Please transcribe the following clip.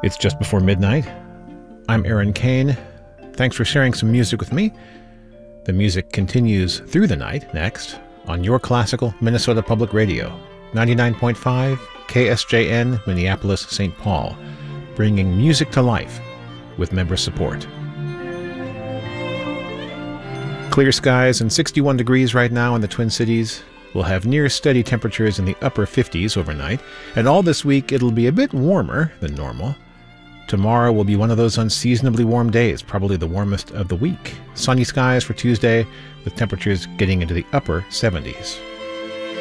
It's just before midnight. I'm Aaron Kane. Thanks for sharing some music with me. The music continues through the night next on Your Classical Minnesota Public Radio, 99.5 KSJN, Minneapolis, St. Paul, bringing music to life with member support. Clear skies and 61 degrees right now in the Twin Cities. We'll have near steady temperatures in the upper 50s overnight, and all this week it'll be a bit warmer than normal. Tomorrow will be one of those unseasonably warm days, probably the warmest of the week. Sunny skies for Tuesday, with temperatures getting into the upper 70s.